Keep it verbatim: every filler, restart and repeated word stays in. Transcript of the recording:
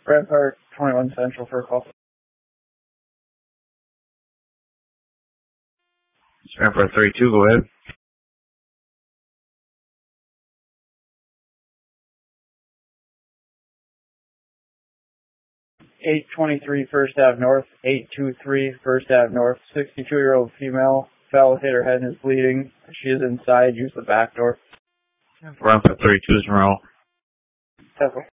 Red Park, twenty-one Central for a call. Rampart thirty-two, go ahead. eight twenty-three First Ave North, eight two three First Ave North, sixty-two-year-old female, fell, hit her head and is bleeding. She is inside, use the back door. Rampart thirty-two is Monroe. Temple.